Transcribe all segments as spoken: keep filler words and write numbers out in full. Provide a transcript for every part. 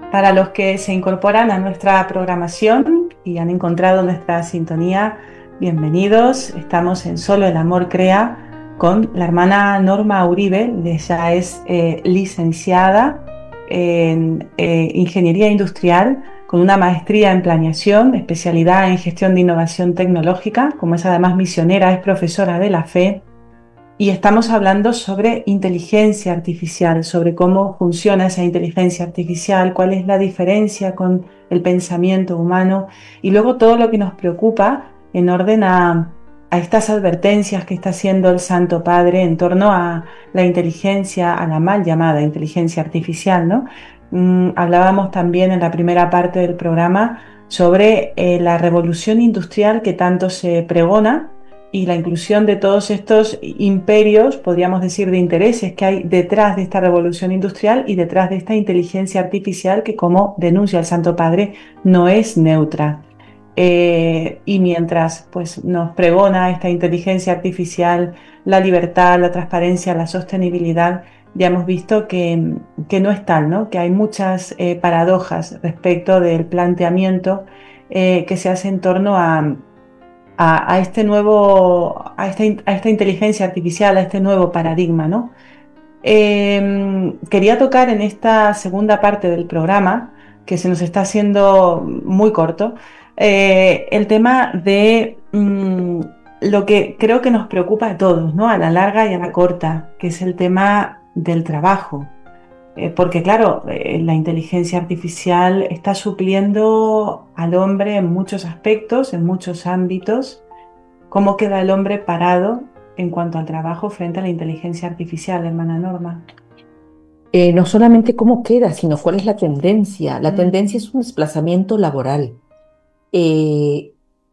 Para los que se incorporan a nuestra programación y han encontrado nuestra sintonía, bienvenidos. Estamos en Solo el Amor Crea con la hermana Norma Uribe. Ella es eh, licenciada en eh, Ingeniería Industrial con una maestría en Planeación, especialidad en Gestión de Innovación Tecnológica. Como es además misionera, es profesora de la fe. Y estamos hablando sobre inteligencia artificial, sobre cómo funciona esa inteligencia artificial, cuál es la diferencia con el pensamiento humano y luego todo lo que nos preocupa en orden a, a estas advertencias que está haciendo el Santo Padre en torno a la inteligencia, a la mal llamada inteligencia artificial, ¿no? Mm, hablábamos también en la primera parte del programa sobre eh, la revolución industrial que tanto se pregona y la inclusión de todos estos imperios, podríamos decir, de intereses que hay detrás de esta revolución industrial y detrás de esta inteligencia artificial que, como denuncia el Santo Padre, no es neutra. Eh, y mientras pues, nos pregona esta inteligencia artificial, la libertad, la transparencia, la sostenibilidad, ya hemos visto que, que no es tal, ¿no? Que hay muchas eh, paradojas respecto del planteamiento eh, que se hace en torno a a, a este nuevo, a esta, a esta inteligencia artificial, a este nuevo paradigma, ¿no? Eh, quería tocar en esta segunda parte del programa, que se nos está haciendo muy corto, eh, el tema de mm, lo que creo que nos preocupa a todos, ¿no? A la larga y a la corta, que es el tema del trabajo. Eh, porque claro, eh, la inteligencia artificial está supliendo al hombre en muchos aspectos, en muchos ámbitos. ¿Cómo queda el hombre parado en cuanto al trabajo frente a la inteligencia artificial, hermana Norma? Eh, no solamente cómo queda, sino cuál es la tendencia. La Mm, tendencia es un desplazamiento laboral. Eh,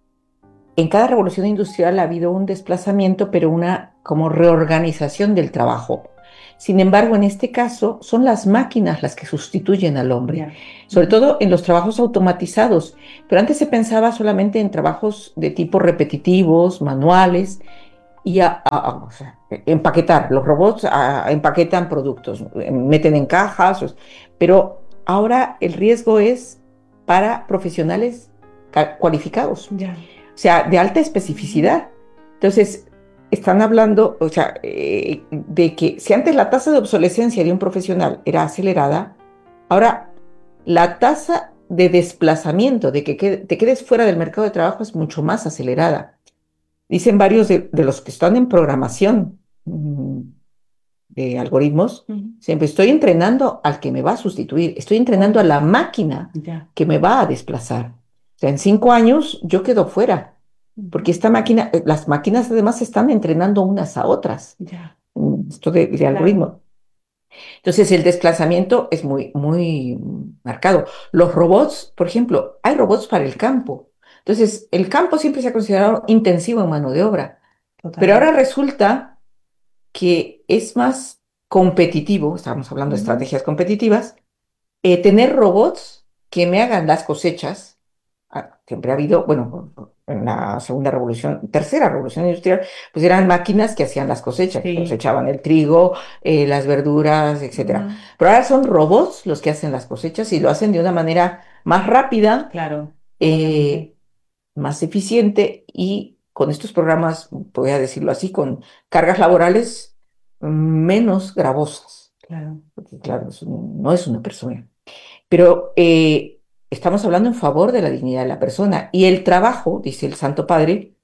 en cada revolución industrial ha habido un desplazamiento, pero una como reorganización del trabajo. Sin embargo, en este caso, son las máquinas las que sustituyen al hombre, ya. sobre Ujú. todo en los trabajos automatizados. Pero antes se pensaba solamente en trabajos de tipo repetitivos, manuales, y a, a- a- o sea, empaquetar. Los robots a- empaquetan productos, eh, meten en cajas, o- pero ahora el riesgo es para profesionales ca- cualificados, Ya. o sea, de alta especificidad. Entonces, están hablando, o sea, eh, de que si antes la tasa de obsolescencia de un profesional era acelerada, ahora la tasa de desplazamiento, de que quede- te quedes fuera del mercado de trabajo es mucho más acelerada. Dicen varios de, de los que están en programación mm, de algoritmos, Ujú. siempre estoy entrenando al que me va a sustituir, estoy entrenando a Uy, la máquina ya. que me va a desplazar. O sea, en cinco años yo quedo fuera, porque Ujú. esta máquina, eh, las máquinas además se están entrenando unas a otras, Ya. mm, esto de, de Claro. algoritmos. Entonces el desplazamiento es muy, muy marcado. Los robots, por ejemplo, hay robots para el campo. Entonces, el campo siempre se ha considerado intensivo en mano de obra. Pero ahora Totalmente. resulta que es más competitivo, estábamos hablando de Ujú. estrategias competitivas, eh, tener robots que me hagan las cosechas. Ah, siempre ha habido, bueno, en la segunda revolución, tercera revolución industrial, pues eran máquinas que hacían las cosechas, Sí. cosechaban el trigo, eh, las verduras, etcétera. Ujú. Pero ahora son robots los que hacen las cosechas y lo hacen de una manera más rápida, Claro, obviamente. eh, más eficiente y con estos programas, voy a decirlo así, con cargas laborales menos gravosas, Claro. porque claro, es un- no es una persona. Pero eh, estamos hablando en favor de la dignidad de la persona y el trabajo, dice el Santo Padre,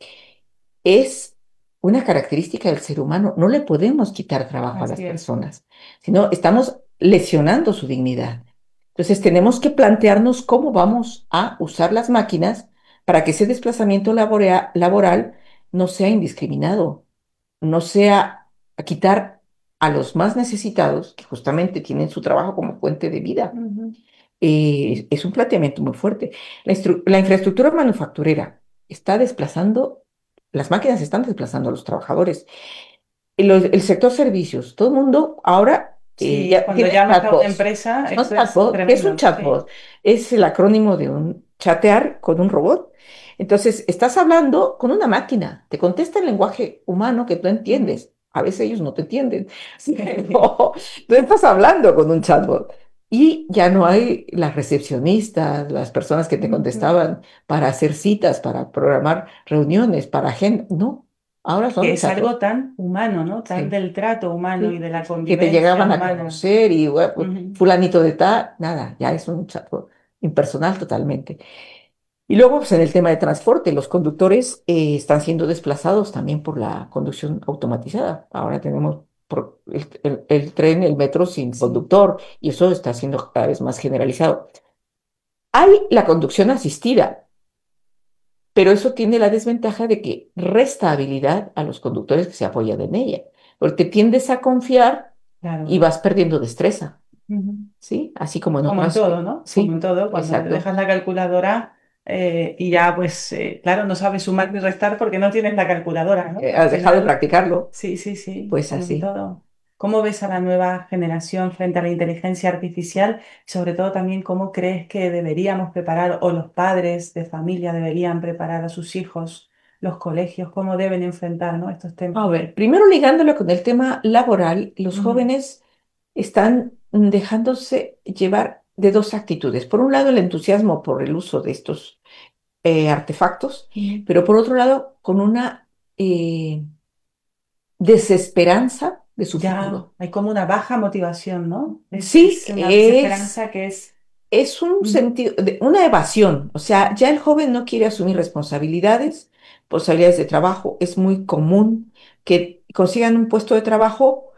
es una característica del ser humano. No le podemos quitar trabajo a las Así es. personas, sino estamos lesionando su dignidad. Entonces tenemos que plantearnos cómo vamos a usar las máquinas para que ese desplazamiento laborea- laboral no sea indiscriminado, no sea a quitar a los más necesitados, que justamente tienen su trabajo como fuente de vida. Ujú. Eh, es un planteamiento muy fuerte. La, instru- la infraestructura manufacturera está desplazando, las máquinas están desplazando a los trabajadores. El, el sector servicios, todo el mundo ahora eh, Sí, ya cuando tiene llamas a una chatbots. empresa, Son esto es chatbots. ¿Qué es un tremendo. Sí. chatbot? Es el acrónimo de un chatear con un robot. Entonces, estás hablando con una máquina, te contesta en lenguaje humano que tú Ujú. entiendes. A veces ellos no te entienden. Pero tú estás hablando con un chatbot. Y ya no hay las recepcionistas, las personas que te Ujú. contestaban para hacer citas, para programar reuniones, para agenda. No, ahora Que son es chatos. algo tan humano, ¿no? Tan Sí, del trato humano y sí. de la Que te convivencia llegaban a humana. conocer y bueno, pues, Ujú. fulanito de tal, nada, ya es un chato impersonal totalmente. Y luego, pues en el tema de transporte, los conductores eh, están siendo desplazados también por la conducción automatizada. Ahora tenemos por- el, el- el tren, el metro sin Sí, conductor, y eso está siendo cada vez más generalizado. Hay la conducción asistida, pero eso tiene la desventaja de que resta habilidad a los conductores que se apoyan en ella, porque tiendes a confiar y claro. vas perdiendo destreza, Ujú. ¿sí? Así como en Como en otras, todo, eh, ¿no? Como en sí, todo, cuando exacto. dejas la calculadora eh, y ya, pues, eh, claro, no sabes sumar ni restar porque no tienes la calculadora, ¿no? Eh, Al has dejado de final, practicarlo, sí, sí, sí, pues como en así. todo. ¿Cómo ves a la nueva generación frente a la inteligencia artificial? Sobre todo también, ¿cómo crees que deberíamos preparar o los padres de familia deberían preparar a sus hijos, los colegios, cómo deben enfrentar, ¿no? estos temas? A ver, primero ligándolo con el tema laboral, los Ujú. jóvenes están dejándose llevar de dos actitudes. Por un lado, el entusiasmo por el uso de estos eh, artefactos, Ujú. pero por otro lado, con una eh, desesperanza de su Ya futuro. hay como una baja motivación, ¿no? Es, Sí, es una es, desesperanza que es... es un Ujú. sentido, de, una evasión. O sea, ya el joven no quiere asumir responsabilidades, responsabilidades de trabajo. Es muy común que consigan un puesto de trabajo,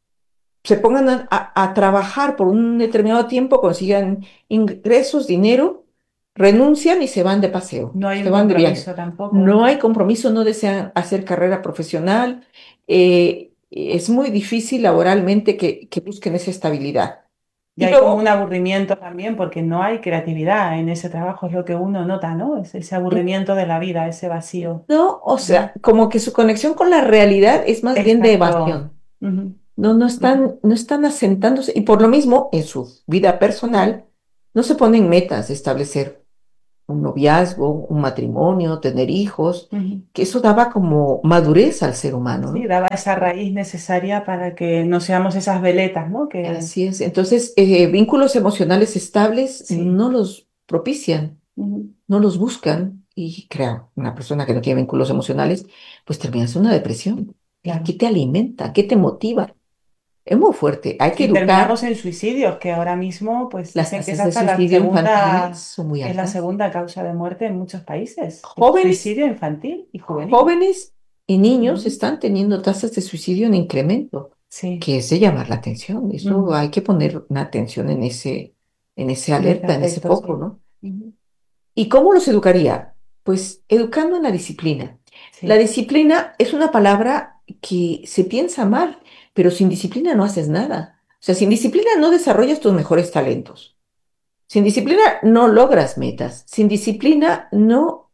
se pongan a, a- a trabajar por un determinado tiempo, consigan ingresos, dinero, renuncian y se van de paseo, No hay se un van de viaje. compromiso tampoco. No hay compromiso, no desean hacer carrera profesional. eh, es muy difícil laboralmente que, que busquen esa estabilidad. Y Y hay como un luego, aburrimiento también porque no hay creatividad en ese trabajo, es lo que uno nota, ¿no? Es ese aburrimiento de la vida, ese vacío. no, o Ujú. sea, como que su conexión con la realidad es más bien de Exacto. evasión. Ujú, No, no ujú. están, no están asentándose y por lo mismo en su vida personal no se ponen metas de establecer un noviazgo, un matrimonio, tener hijos, Ujú. que eso daba como madurez al ser humano, Sí, ¿no? daba esa raíz necesaria para que no seamos esas veletas, ¿no? Que Así es. Entonces, eh, vínculos emocionales estables sí. no los propician, Ujú. no los buscan y crea una persona que no tiene vínculos emocionales, pues termina en una depresión. ¿Y qué Claro. te alimenta? ¿Qué te motiva? Es muy fuerte. Hay que Sí, terminamos educar. en suicidios, que ahora mismo pues Las dicen que es tasas de hasta la suicidio infantiles segunda, son muy es la altas. segunda causa de muerte en muchos países, el Jóvenes, suicidio infantil y juvenil. jóvenes y niños Ujú. están teniendo tasas de suicidio en incremento, Sí, que es de llamar la atención. Eso ujú. hay que poner una atención en ese, en ese En ese alerta, en ese aspecto, foco, sí. ¿no? Ujú. ¿Y cómo los educaría? Pues educando en la disciplina. La Sí, disciplina es una palabra que se piensa mal, pero sin disciplina no haces nada. O sea, sin disciplina no desarrollas tus mejores talentos. Sin disciplina no logras metas. Sin disciplina no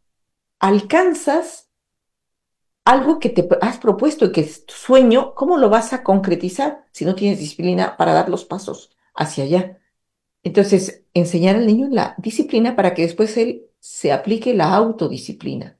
alcanzas algo que te has propuesto y que es tu sueño. ¿Cómo lo vas a concretizar si no tienes disciplina para dar los pasos hacia allá? Entonces, enseñar al niño la disciplina para que después él se aplique la autodisciplina.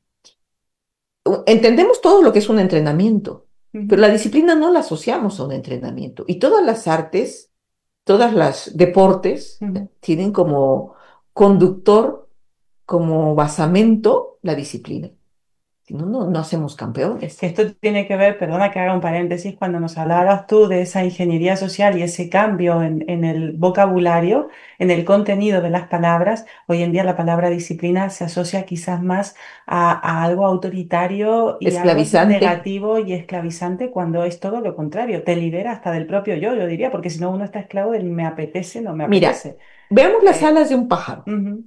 U- Entendemos todo lo que es un entrenamiento, pero ujú. la disciplina no la asociamos a un entrenamiento. Y todas las artes, todas las deportes Ujú. tienen como conductor, como basamento la disciplina. Si no, no, no hacemos Que campeones. esto tiene que ver, perdona que haga un paréntesis, cuando nos hablabas tú de esa ingeniería social y ese cambio en, en el vocabulario, en el contenido de las palabras, hoy en día la palabra disciplina se asocia quizás más a, a algo autoritario y algo Esclavizante. negativo y esclavizante cuando es todo lo contrario, te libera hasta del propio yo, yo diría, porque si no uno está esclavo del me apetece, no me Mira, apetece. veamos las Eh, alas de un pájaro. ujú,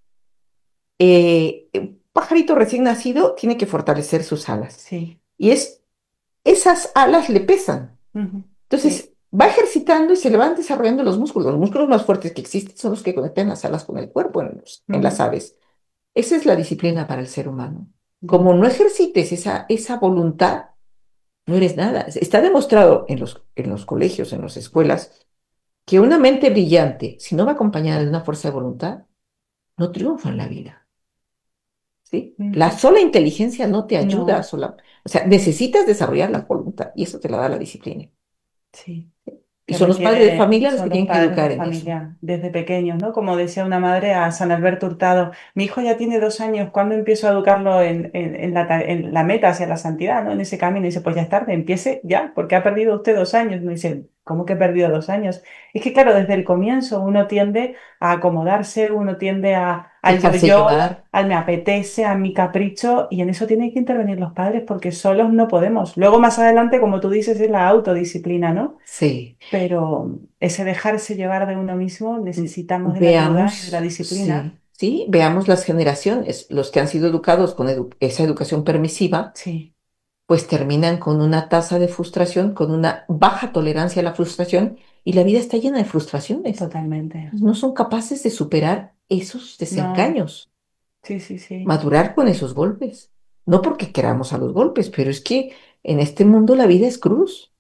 Eh, un pajarito recién nacido tiene que fortalecer sus alas. sí, Y es, esas alas le pesan. ujú, sí, Entonces, va ejercitando y se le van desarrollando los músculos. Los músculos más fuertes que existen son los que conectan las alas con el cuerpo en, los- en las ujú, aves. Esa es la disciplina para el ser humano. ya, Como no ejercites esa, esa voluntad, no eres nada. Está demostrado en los, en los colegios, en las escuelas, que una mente brillante, si no va acompañada de una fuerza de voluntad, no triunfa en la vida. ¿Sí? La ujú, sola inteligencia no te ayuda a no, sola. O sea, necesitas desarrollar la voluntad y eso te la da la disciplina. sí. Y que son los padres de requiere, familia los que son los tienen que padres de educar en eso. familia desde pequeños, ¿no? Como decía una madre a San Alberto Hurtado, mi hijo ya tiene dos años, ¿cuándo empiezo a educarlo en, en- en la, ta- en la meta hacia la santidad, ¿no? En ese camino. Y dice, pues ya es tarde, empiece ya, porque ha perdido usted dos años. Me dice, ¿cómo que he perdido dos años? Es que claro, desde el comienzo uno tiende a acomodarse, uno tiende a, al Dejarse yo-yo, llevar. al me apetece, a mi capricho, y en eso tienen que intervenir los padres porque solos no podemos. Luego más adelante, como tú dices, es la autodisciplina, ¿no? Sí. Pero ese dejarse llevar de uno mismo necesitamos de la ayuda y de la Veamos, disciplina. sí, sí, veamos las generaciones. Los que han sido educados con edu- esa educación permisiva, Sí, pues terminan con una tasa de frustración, con una baja tolerancia a la frustración, y la vida está llena de frustraciones. totalmente. No son capaces de superar esos No, desengaños, sí, sí, sí. madurar con esos golpes. No porque queramos a los golpes, pero es que en este mundo la vida es cruz.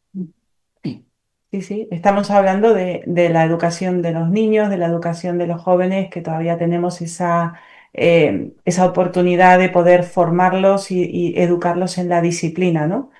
Y Sí, sí. Estamos hablando de, de la educación de los niños, de la educación de los jóvenes, que todavía tenemos esa, eh, esa oportunidad de poder formarlos y, y educarlos en la disciplina, ¿no?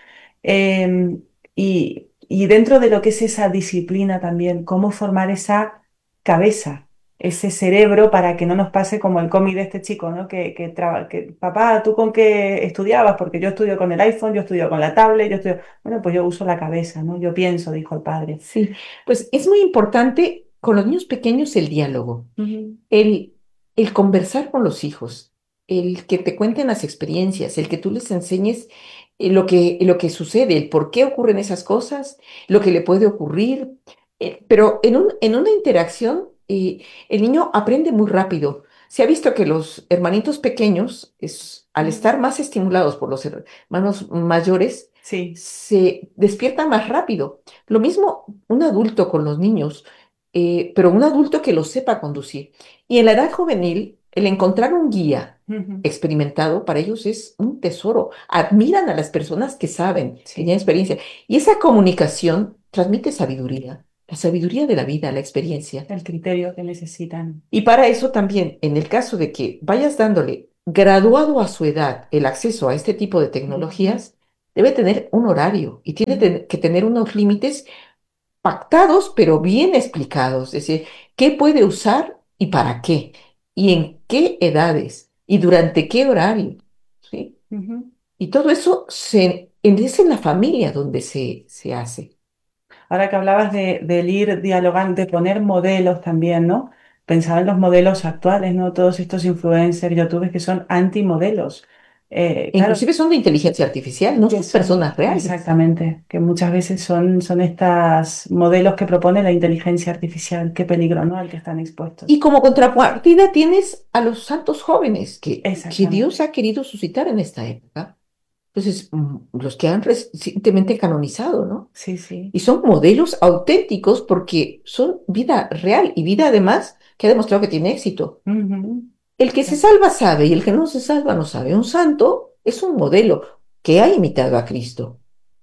Em, y, y dentro de lo que es esa disciplina también, cómo formar esa cabeza, ese cerebro para que no nos pase como el cómic de este chico, ¿no? Que, que, traba- que, papá, ¿tú con qué estudiabas? Porque yo estudio con el iPhone, yo estudio con la tablet, yo estudio... Bueno, pues yo uso la cabeza, ¿no? Yo pienso, dijo el padre. sí, pues es muy importante con los niños pequeños el diálogo. Ujú, El, el conversar con los hijos, el que te cuenten las experiencias, el que tú les enseñes eh, lo que, lo que sucede, el por qué ocurren esas cosas, lo que le puede ocurrir. Eh, pero en un, en una interacción, eh, el niño aprende muy rápido. Se ha visto que los hermanitos pequeños, es, al ujú. estar más estimulados por los hermanos mayores, Sí. se despiertan más rápido. Lo mismo un adulto con los niños, eh, pero un adulto que los sepa conducir. Y en la edad juvenil, el encontrar un guía Ujú, experimentado para ellos es un tesoro. Admiran a las personas que saben, que tienen sí, experiencia. Y esa comunicación transmite sabiduría, la sabiduría de la vida, la experiencia. el criterio que necesitan. Y para eso también, en el caso de que vayas dándole graduado a su edad el acceso a este tipo de Ujú, tecnologías, debe tener un horario y tiene ujú, ten- que tener unos límites pactados, pero bien explicados. Es decir, qué puede usar y para qué, y en qué edades, y durante qué horario, ¿sí? ujú. Y todo eso se, en- es en la familia donde se, se hace. Ahora que hablabas de, del ir dialogando, de poner modelos también, ¿no? Pensaba en los modelos actuales, ¿no? Todos estos influencers, youtubers que son antimodelos. Eh, E claro, inclusive son de inteligencia artificial, no que son son, personas reales. exactamente, que muchas veces son, son estos modelos que propone la inteligencia artificial. Qué peligro, ¿no? Al que están Y expuestos. como contrapartida tienes a los santos jóvenes que, que Dios Exactamente. ha querido suscitar en esta época. Entonces, mm, los que han recientemente canonizado, ¿no? Sí, sí. Y son modelos auténticos porque son vida real y vida además que ha demostrado que tiene éxito. Ujú. El que se salva sabe y el que no se salva no sabe. Un santo es un modelo que ha imitado a Cristo.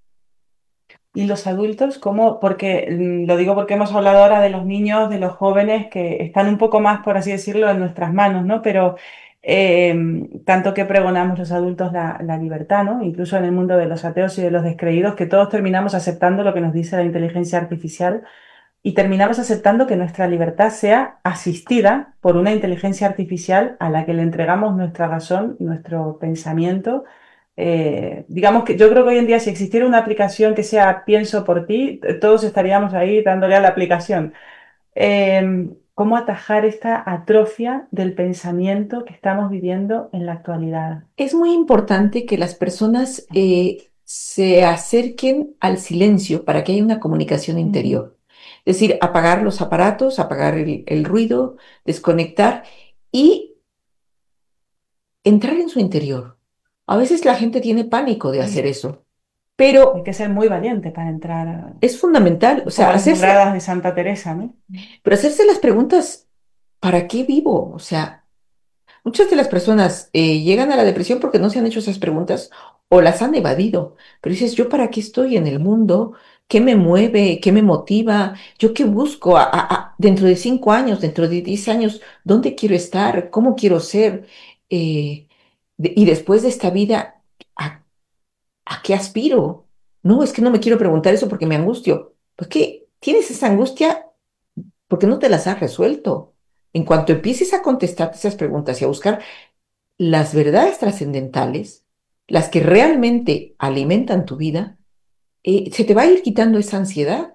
Y los adultos, ¿cómo? Porque mm, lo digo porque hemos hablado ahora de los niños, de los jóvenes que están un poco más, por así decirlo, en nuestras manos, ¿no? Pero eh, tanto que pregonamos los adultos la, la libertad, ¿no? Incluso en el mundo de los ateos y de los descreídos, que todos terminamos aceptando lo que nos dice la inteligencia artificial y terminamos aceptando que nuestra libertad sea asistida por una inteligencia artificial a la que le entregamos nuestra razón, nuestro pensamiento. Eh, digamos que yo creo que hoy en día si existiera una aplicación que sea pienso por ti, t- todos estaríamos ahí dándole a la aplicación. Eh, ¿cómo atajar esta atrofia del pensamiento que estamos viviendo en la actualidad? Es muy importante que las personas eh, se acerquen al silencio para que haya una comunicación Ujú, interior. Es decir, apagar los aparatos, apagar el, el ruido, desconectar y entrar en su interior. A veces la gente tiene pánico de hacer mm. eso, Hay pero que ser muy valiente para entrar, es fundamental, o eh, sea, como las hacerse, moradas de Santa Teresa, ¿no? pero hacerse las preguntas, ¿para qué vivo? O sea, muchas de las personas eh, llegan a la depresión porque no se han hecho esas preguntas o las han evadido. Pero dices, ¿yo para qué estoy en el mundo? ¿Qué me mueve? ¿Qué me motiva? ¿Yo qué busco a- a- a- dentro de cinco años, dentro de diez años? ¿Dónde quiero estar? ¿Cómo quiero ser? Eh, de- y después de esta vida, ¿a, a qué aspiro? No, es que no me quiero preguntar eso porque me angustio. Pues que tienes esa angustia porque no te las has resuelto. En cuanto empieces a contestarte esas preguntas y a buscar las verdades trascendentales, las que realmente alimentan tu vida, eh, se te va a ir quitando esa ansiedad.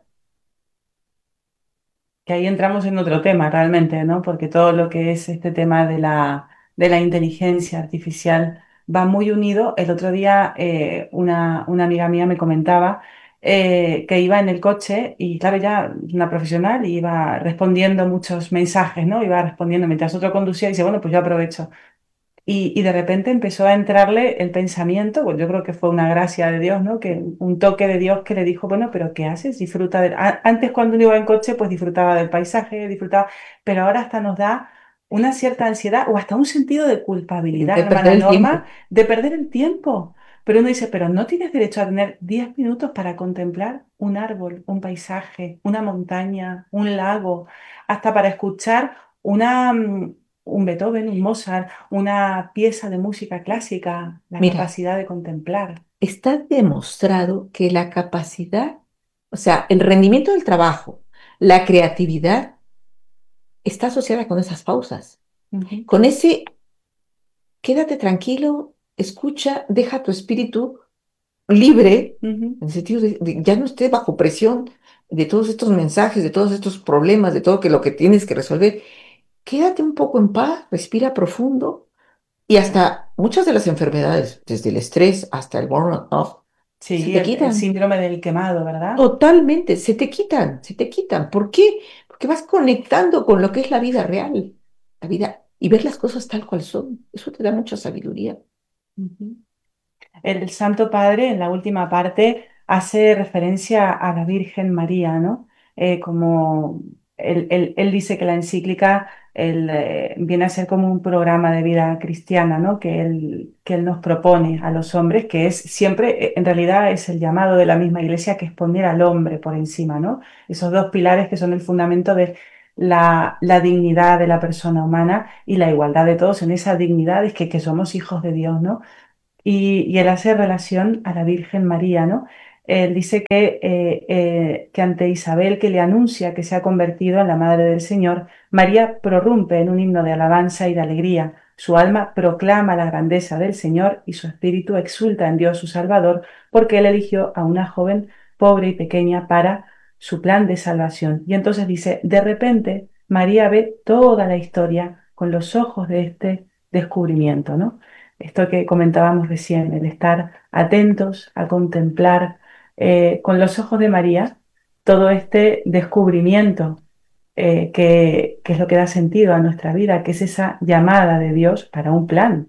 Que ahí entramos en otro tema realmente, ¿no? Porque todo lo que es este tema de la, de la inteligencia artificial va muy unido. El otro día eh, una, una amiga mía me comentaba eh, que iba en el coche y claro, ya una profesional y iba respondiendo muchos mensajes, ¿no? Iba respondiendo mientras otro conducía y dice, bueno, pues yo aprovecho. Y, y de repente empezó a entrarle el pensamiento, pues yo creo que fue una gracia de Dios, ¿no? Que un toque de Dios que le dijo, bueno, pero ¿qué haces? Disfruta de... a- Antes cuando uno iba en coche, pues disfrutaba del paisaje, disfrutaba, pero ahora hasta nos da una cierta ansiedad o hasta un sentido de culpabilidad, De perder hermana el Norma, tiempo. de perder el tiempo. Pero uno dice, pero no tienes derecho a tener diez minutos para contemplar un árbol, un paisaje, una montaña, un lago, hasta para escuchar una, mm, un Beethoven, un Mozart, una pieza de música clásica, la Mira, capacidad de contemplar. está demostrado que la capacidad, o sea, el rendimiento del trabajo, la creatividad, está asociada con esas pausas, Ujú, con ese quédate tranquilo, escucha, deja tu espíritu libre, ujú. en el sentido de, de ya no esté bajo presión de todos estos mensajes, de todos estos problemas, de todo que lo que tienes que resolver. Quédate un poco en paz, respira profundo y hasta muchas de las enfermedades, desde el estrés hasta el burnout, se Sí, te el, el quitan. síndrome del quemado, ¿verdad? Totalmente, se te quitan, se te quitan. ¿Por qué? Porque vas conectando con lo que es la vida real, la vida, y ver las cosas tal cual son. Eso te da mucha sabiduría. Ujú. El Santo Padre en la última parte hace referencia a la Virgen María, ¿no? Eh, como él, él- él dice que la encíclica él, eh, viene a ser como un programa de vida cristiana, ¿no? Que él, que él nos propone a los hombres, que es siempre, eh, en realidad es el llamado de la misma Iglesia, que es poner al hombre por encima, ¿no? Esos dos pilares que son el fundamento de la, la dignidad de la persona humana y la igualdad de todos en esa dignidad, es que, que somos hijos de Dios, ¿no? Y, y él hace relación a la Virgen María, ¿no? Él dice que, eh, eh, que ante Isabel, que le anuncia que se ha convertido en la Madre del Señor, María prorrumpe en un himno de alabanza y de alegría. Su alma proclama la grandeza del Señor y su espíritu exulta en Dios su Salvador, porque él eligió a una joven pobre y pequeña para su plan de salvación. Y entonces dice, de repente María ve toda la historia con los ojos de este descubrimiento, ¿no? Esto que comentábamos recién, el estar atentos a contemplar eh, con los ojos de María todo este descubrimiento eh, que, que es lo que da sentido a nuestra vida, que es esa llamada de Dios para un plan.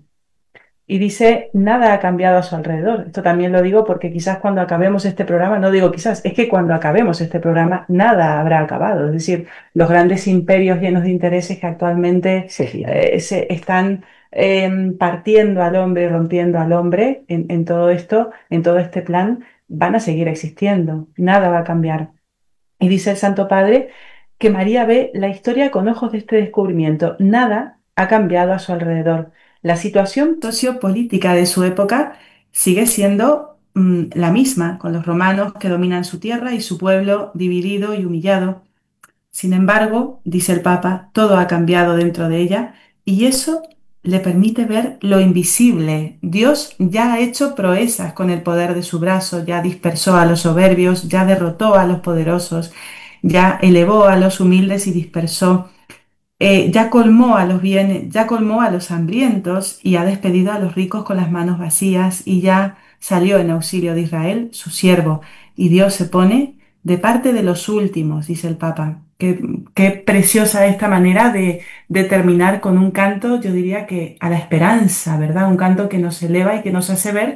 Y dice, nada ha cambiado a su alrededor. Esto también lo digo porque quizás cuando acabemos este programa, no digo quizás, es que cuando acabemos este programa, nada habrá acabado. Es decir, los grandes imperios llenos de intereses que actualmente Sí. eh, se están eh, partiendo al hombre, rompiendo al hombre en, en todo esto, en todo este plan, van a seguir existiendo. Nada va a cambiar. Y dice el Santo Padre que María ve la historia con ojos de este descubrimiento. Nada ha cambiado a su alrededor. La situación sociopolítica de su época sigue siendo mm, la misma, con los romanos que dominan su tierra y su pueblo dividido y humillado. Sin embargo, dice el Papa, todo ha cambiado dentro de ella y eso le permite ver lo invisible. Dios ya ha hecho proezas con el poder de su brazo, ya dispersó a los soberbios, ya derrotó a los poderosos, ya elevó a los humildes y dispersó eh, ya colmó a los bienes, ya colmó a los hambrientos y ha despedido a los ricos con las manos vacías y ya salió en auxilio de Israel, su siervo. Y Dios se pone de parte de los últimos, dice el Papa. Qué, qué preciosa esta manera de, de terminar con un canto, yo diría que a la esperanza, ¿verdad? Un canto que nos eleva y que nos hace ver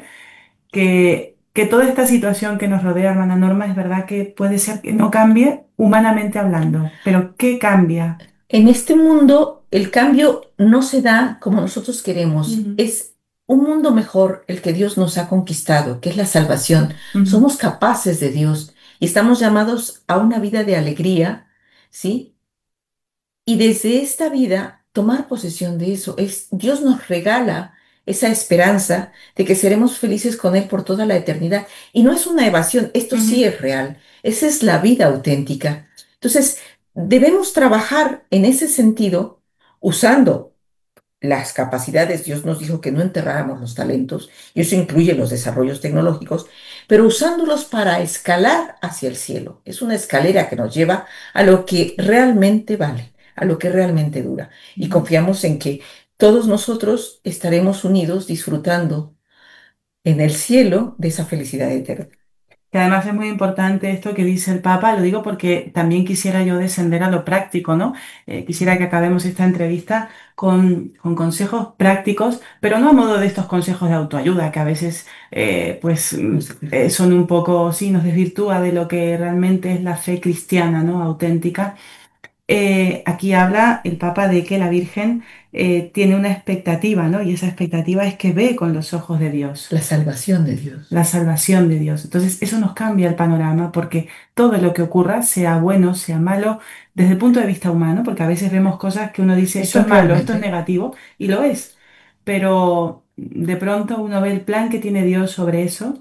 que, que toda esta situación que nos rodea, hermana Norma, es verdad que puede ser que no cambie humanamente hablando, pero ¿qué cambia? En este mundo, el cambio no se da como nosotros queremos. Ujú, Es un mundo mejor el que Dios nos ha conquistado, que es la salvación. ujú. Somos capaces de Dios y estamos llamados a una vida de alegría, ¿sí? Y desde esta vida tomar posesión de eso. Es, Dios nos regala esa esperanza de que seremos felices con Él por toda la eternidad. Y no es una evasión, esto sí Ujú. es real, esa es la vida auténtica. Entonces, debemos trabajar en ese sentido usando las capacidades. Dios nos dijo que no enterráramos los talentos, y eso incluye los desarrollos tecnológicos, pero usándolos para escalar hacia el cielo. Es una escalera que nos lleva a lo que realmente vale, a lo que realmente dura. Y Ujú. confiamos en que todos nosotros estaremos unidos disfrutando en el cielo de esa felicidad eterna. Que además es muy importante esto que dice el Papa, lo digo porque también quisiera yo descender a lo práctico, ¿no? Eh, quisiera que acabemos esta entrevista con, con consejos prácticos, pero no a modo de estos consejos de autoayuda, que a veces eh, pues mm, eh, son un poco, sí, nos desvirtúa de lo que realmente es la fe cristiana, ¿no? Auténtica. Eh, aquí habla el Papa de que la Virgen eh, tiene una expectativa, ¿no? Y esa expectativa es que ve con los ojos de Dios La salvación de Dios. la salvación de Dios. Entonces, eso nos cambia el panorama porque todo lo que ocurra, sea bueno, sea malo, desde el punto de vista humano, porque a veces vemos cosas que uno dice, Y esto es son malo, esto es realmente, negativo, y lo es. Pero de pronto uno ve el plan que tiene Dios sobre eso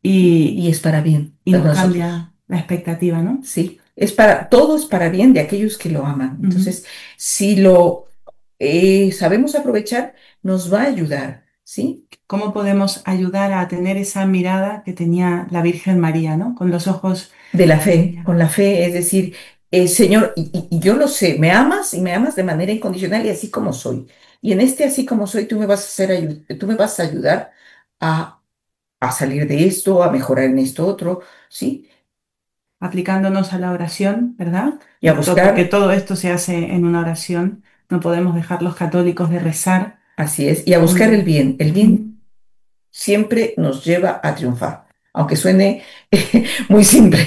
y y, es para bien y para nos nosotros. cambia la expectativa, ¿no? Sí, es para, todo es para bien de aquellos que lo aman. Ujú. Entonces, si lo eh, sabemos aprovechar, nos va a ayudar, ¿sí? ¿Cómo podemos ayudar a tener esa mirada que tenía la Virgen María, ¿no? Con los ojos De la de fe, ella. con la fe, es decir, eh, Señor, y, y- y yo lo sé, me amas y me amas de manera incondicional y así como soy. Y en este así como soy, tú me vas a hacer, ayu- tú me vas a ayudar a, a salir de esto, a mejorar en esto otro, ¿sí? Aplicándonos a la oración, ¿verdad? Y a To- Porque buscar, todo esto se hace en una oración. No podemos dejar los católicos de rezar. así es, y a buscar el Mm. bien. El bien Ujú. siempre nos lleva a triunfar, aunque suene muy simple.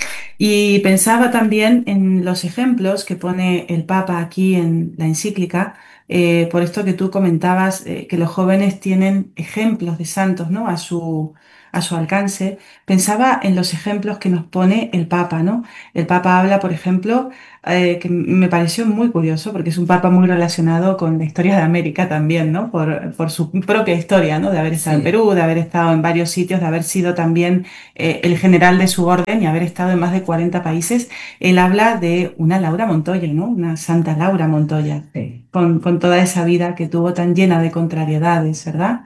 Y pensaba también en los ejemplos que pone el Papa aquí en la encíclica, eh, por esto que tú comentabas, eh, que los jóvenes tienen ejemplos de santos, ¿no? A su, a su alcance. Pensaba en los ejemplos que nos pone el Papa, ¿no? El Papa habla, por ejemplo, eh, que me pareció muy curioso, porque es un Papa muy relacionado con la historia de América también, ¿no? Por, por su propia historia, ¿no? De haber estado en Sí, Perú, de haber estado en varios sitios, de haber sido también eh, el general de su orden y haber estado en más de cuarenta países. Él habla de una Laura Montoya, ¿no? Una Santa Laura Montoya, sí. con, con toda esa vida que tuvo tan llena de contrariedades, ¿verdad?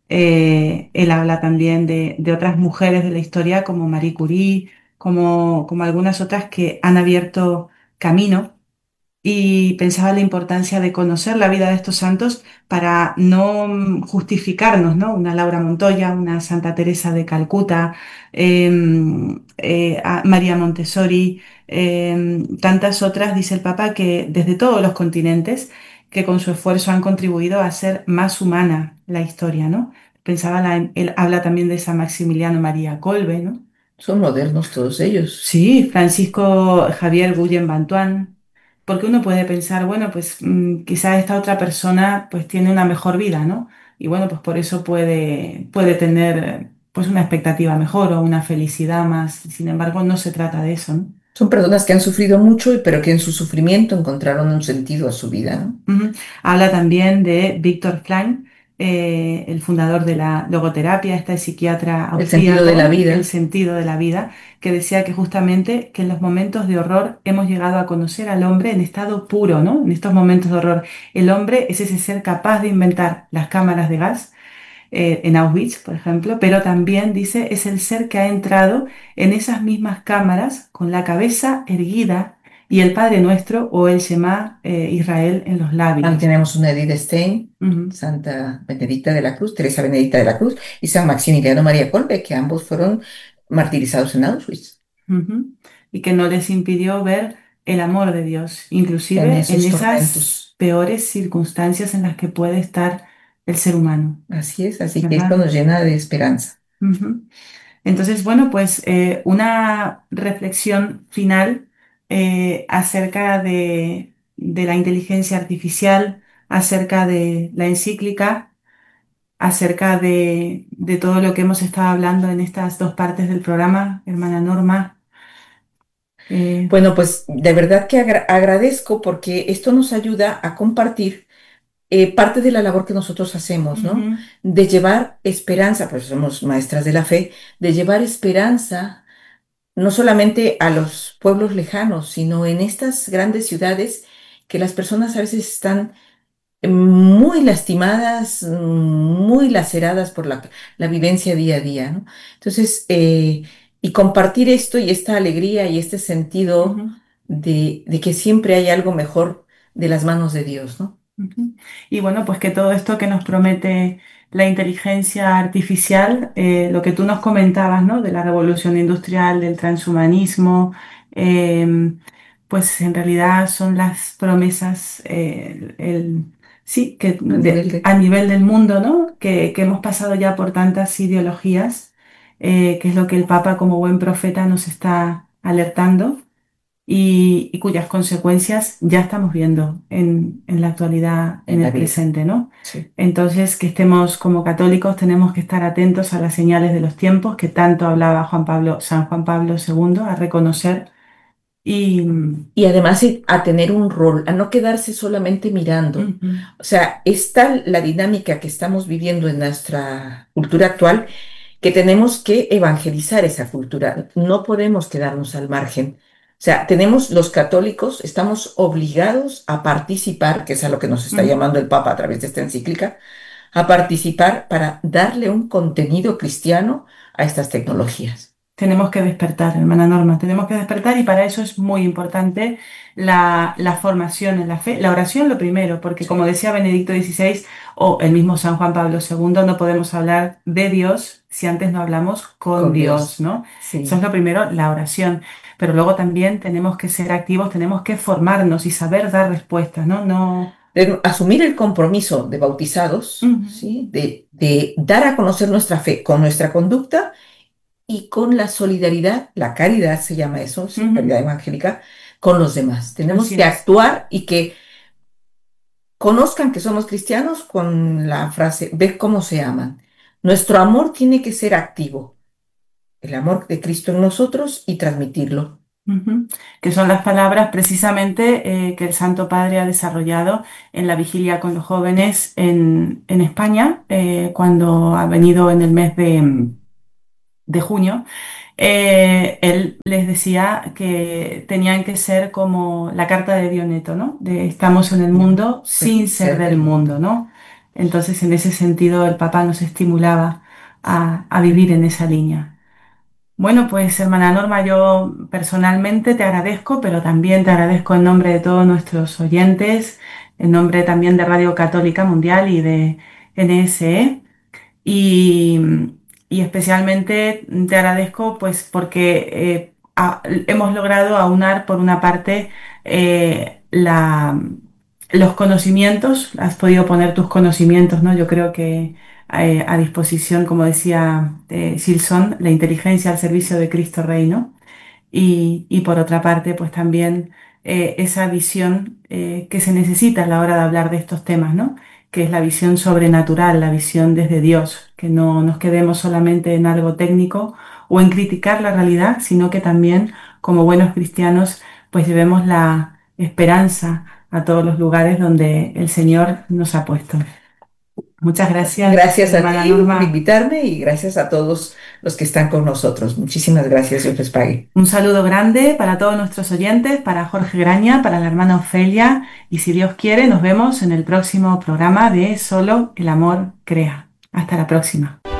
Eh, él habla también de, de otras mujeres de la historia como Marie Curie, como, como algunas otras que han abierto camino y pensaba en la importancia de conocer la vida de estos santos para no mm, justificarnos, ¿no? Una Laura Montoya, una Santa Teresa de Calcuta, em, eh, a María Montessori, em, tantas otras, dice el Papa, que desde todos los continentes, que con su esfuerzo han contribuido a hacer más humana la historia, ¿no? Pensaba, la- él habla también de San Maximiliano María Kolbe, ¿no? Son modernos todos ellos. Sí, Francisco Javier Guillem Bantuán, porque uno puede pensar, bueno, pues mm, quizás esta otra persona pues tiene una mejor vida, ¿no? Y bueno, pues por eso puede, puede tener pues una expectativa mejor o una felicidad más. Sin embargo, no se trata de eso, ¿no? Son personas que han sufrido mucho, y- pero que en su sufrimiento encontraron un sentido a su vida, ¿no? Ujú. Habla también de Víctor Frank, eh, el fundador de la logoterapia, este psiquiatra El sentido de la austríaco, el vida. sentido de la vida, que decía que justamente que en los momentos de horror hemos llegado a conocer al hombre en estado puro, ¿no? En estos momentos de horror, el hombre es ese ser capaz de inventar las cámaras de gas eh, en Auschwitz, por ejemplo, pero también dice es el ser que ha entrado en esas mismas cámaras con la cabeza erguida y el Padre Nuestro o el Shema eh, Israel en los Ahí labios. tenemos una Edith Stein, Ujú, Santa Benedicta de la Cruz, Teresa Benedicta de la Cruz y San Maximiliano María Kolbe, que ambos fueron martirizados en Auschwitz ujú. Y que no les impidió ver el amor de Dios, en inclusive en esos esas tormentos. peores circunstancias en las que puede estar el ser humano, Así es, así que esto ¿verdad? nos llena de esperanza. Ujú. Entonces, bueno, pues eh, una reflexión final eh, acerca de, de la inteligencia artificial, acerca de la encíclica, acerca de, de todo lo que hemos estado hablando en estas dos partes del programa, hermana Norma. Eh, Bueno, pues de verdad que agra- agradezco porque esto nos ayuda a compartir eh, parte de la labor que nosotros hacemos, ¿no? Ujú, De llevar esperanza, pues somos maestras de la fe, de llevar esperanza no solamente a los pueblos lejanos, sino en estas grandes ciudades que las personas a veces están muy lastimadas, muy laceradas por la, la vivencia día a día, ¿no? Entonces, eh, y compartir esto y esta alegría y este sentido ujú. de, de que siempre hay algo mejor de las manos de Dios, ¿no? Ujú. Y bueno, pues que todo esto que nos promete la inteligencia artificial, eh, lo que tú nos comentabas, ¿no? De la revolución industrial, del transhumanismo, em, pues en realidad son las promesas, eh, el, sí, que A nivel de- de... a nivel del mundo, ¿no? Que, que hemos pasado ya por tantas ideologías, eh, que es lo que el Papa como buen profeta nos está alertando y, y cuyas consecuencias ya estamos viendo en, en la actualidad, En en la el vida. presente, ¿no? Sí. Entonces, que estemos como católicos, tenemos que estar atentos a las señales de los tiempos que tanto hablaba Juan Pablo, San Juan Pablo segundo, a reconocer y... Y además eh, a tener un rol, a no quedarse solamente mirando. Ujú, O sea, es tal la dinámica que estamos viviendo en nuestra cultura actual que tenemos que evangelizar esa cultura. No podemos quedarnos al margen. O sea, tenemos los católicos, estamos obligados a participar, que es a lo que nos está ujú. llamando el Papa a través de esta encíclica, a participar para darle un contenido cristiano a estas tecnologías. Tenemos que despertar, hermana Norma, tenemos que despertar y para eso es muy importante la, la formación en la fe, la oración lo primero, porque como Sí. decía Benedicto dieciséis o el mismo San Juan Pablo segundo, no podemos hablar de Dios si antes no hablamos con Con Dios, Dios. ¿no? Eso es Sí. lo primero, la oración, pero luego también tenemos que ser activos, tenemos que formarnos y saber dar respuestas, ¿no? No. De asumir el compromiso de bautizados, Ujú, ¿sí? De, de dar a conocer nuestra fe con nuestra conducta y con la solidaridad, la caridad se llama eso, ¿sí? ujú, Caridad evangélica, con los demás. Tenemos así que es. actuar y que conozcan que somos cristianos con la frase, ve cómo se aman. Nuestro amor tiene que ser activo, el amor de Cristo en nosotros y transmitirlo. Ujú. Que son las palabras precisamente eh, que el Santo Padre ha desarrollado en la vigilia con los jóvenes en, en España, eh, cuando ha venido en el mes de, de junio. Eh, él les decía que tenían que ser como la carta de Dioneto, ¿no? De estamos en el Mm, mundo Pues sin ser ser del del mundo, mundo. ¿no? Entonces, en ese sentido, el Papa nos estimulaba a, a vivir en esa línea. Bueno, pues hermana Norma, yo personalmente te agradezco, pero también te agradezco en nombre de todos nuestros oyentes, en nombre también de Radio Católica Mundial y de N S E. Y, y especialmente te agradezco pues porque eh, a- hemos logrado aunar por una parte eh, la, los conocimientos, has podido poner tus conocimientos, ¿no? Yo creo que eh, a disposición, como decía eh, Gilson, la inteligencia al servicio de Cristo Rey, ¿no? Y, y por otra parte, pues también eh, esa visión eh, que se necesita a la hora de hablar de estos temas, ¿no? Que es la visión sobrenatural, la visión desde Dios, que no nos quedemos solamente en algo técnico o en criticar la realidad, sino que también, como buenos cristianos, pues llevemos la esperanza a todos los lugares donde el Señor nos ha puesto. Muchas gracias, Gracias a hermana ti por Norma. invitarme y gracias a todos los que están con nosotros. Muchísimas gracias, Dios les pague. Un saludo grande para todos nuestros oyentes, para Jorge Graña, para la hermana Ofelia y si Dios quiere nos vemos en el próximo programa de Solo el amor crea. Hasta la próxima.